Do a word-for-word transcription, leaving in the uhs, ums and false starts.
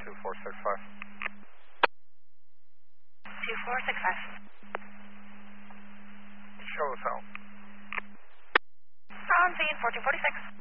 two four six five. two four six five. Show us out. On scene fourteen forty-six.